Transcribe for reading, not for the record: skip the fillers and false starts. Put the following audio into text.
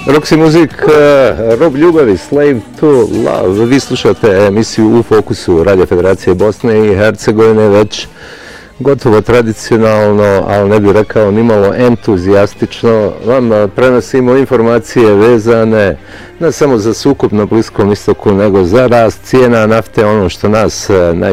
Roxy Music, Rob Ljubavi, Slave to Love. Vi slušate emisiju U fokusu Radio Federacije Bosne i Hercegovine, već gotovo tradicionalno, ali ne bih rekao nimalo entuzijastično. Vam prenosimo informacije vezane ne samo za sukob na Bliskom istoku, nego za rast cijena nafte, ono što nas najviše